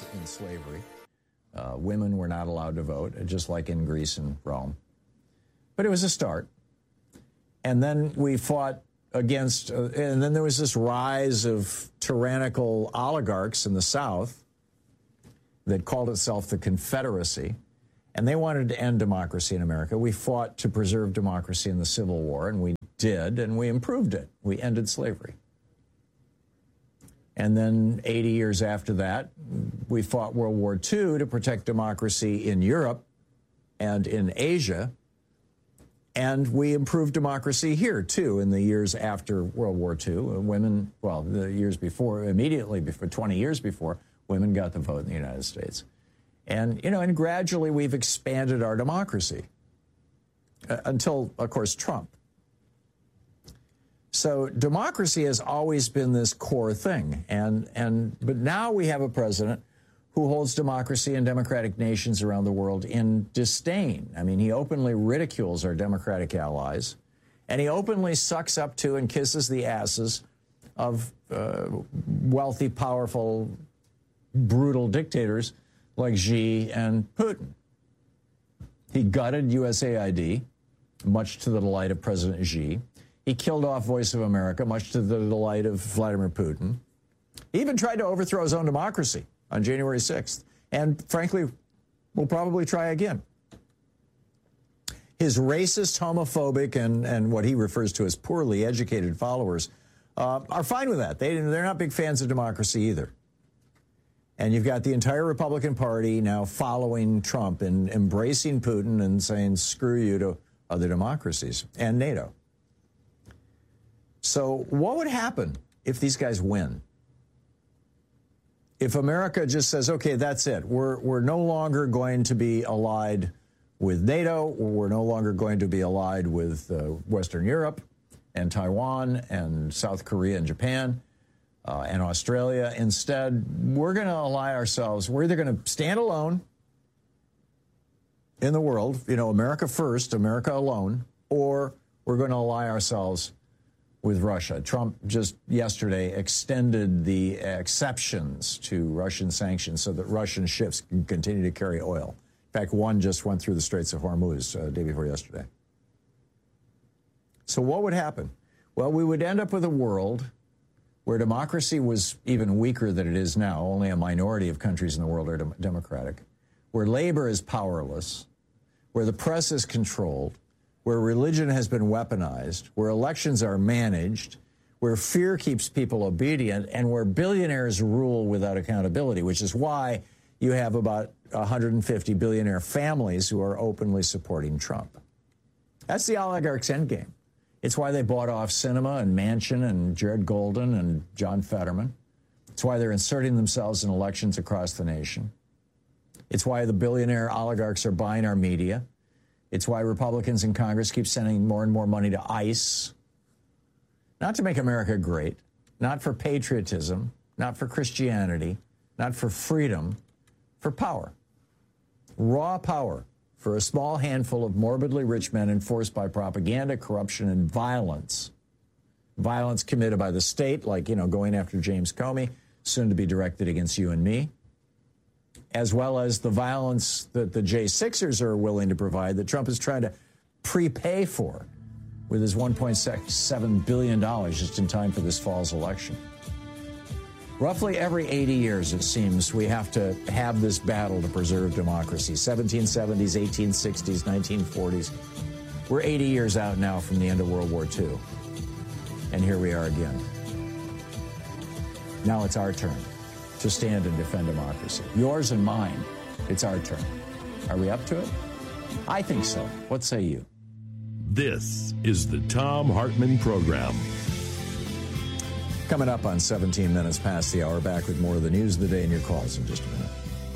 in slavery. Women were not allowed to vote, just like in Greece and Rome. But it was a start. And then we fought against, and then there was this rise of tyrannical oligarchs in the South that called itself the Confederacy, and they wanted to end democracy in America. We fought to preserve democracy in the Civil War, and we did, and we improved it. We ended slavery. And then 80 years after that, we fought World War II to protect democracy in Europe and in Asia. And we improved democracy here, too, in the years after World War II. Women, well, the years before, immediately before, 20 years before, women got the vote in the United States. And, you know, and gradually we've expanded our democracy until, of course, Trump. So democracy has always been this core thing. But now we have a president who holds democracy and democratic nations around the world in disdain. I mean, he openly ridicules our democratic allies, and he openly sucks up to and kisses the asses of wealthy, powerful, brutal dictators like Xi and Putin. He gutted USAID, much to the delight of President Xi. He killed off Voice of America, much to the delight of Vladimir Putin. He even tried to overthrow his own democracy on January 6th, and frankly, will probably try again. His racist, homophobic, and what he refers to as poorly educated followers are fine with that. They're not big fans of democracy either. And you've got the entire Republican Party now following Trump and embracing Putin and saying, screw you to other democracies and NATO. So what would happen if these guys win? If America just says, okay, that's it. We're no longer going to be allied with NATO. We're no longer going to be allied with Western Europe and Taiwan and South Korea and Japan and Australia. Instead, we're going to ally ourselves. We're either going to stand alone in the world, you know, America first, America alone, or we're going to ally ourselves with Russia. Trump just yesterday extended the exceptions to Russian sanctions so that Russian ships can continue to carry oil. In fact, one just went through the Straits of Hormuz day before yesterday. So what would happen? Well, we would end up with a world where democracy was even weaker than it is now. Only a minority of countries in the world are democratic. Where labor is powerless, where the press is controlled, where religion has been weaponized, where elections are managed, where fear keeps people obedient, and where billionaires rule without accountability, which is why you have about 150 billionaire families who are openly supporting Trump. That's the oligarchs' endgame. It's why they bought off Sinema and Manchin and Jared Golden and John Fetterman. It's why they're inserting themselves in elections across the nation. It's why the billionaire oligarchs are buying our media. It's why Republicans in Congress keep sending more and more money to ICE. Not to make America great, not for patriotism, not for Christianity, not for freedom, for power. Raw power for a small handful of morbidly rich men enforced by propaganda, corruption, and violence. Violence committed by the state, like, you know, going after James Comey, soon to be directed against you and me, as well as the violence that the J6ers are willing to provide that Trump is trying to prepay for with his $1.7 billion just in time for this fall's election. Roughly every 80 years, it seems, we have to have this battle to preserve democracy. 1770s, 1860s, 1940s. We're 80 years out now from the end of World War II. And here we are again. Now it's our turn to stand and defend democracy. Yours and mine, it's our turn. Are we up to it? I think so. What say you? This is the Thom Hartmann Program. Coming up on 17 minutes past the hour, back with more of the news of the day and your calls in just a minute.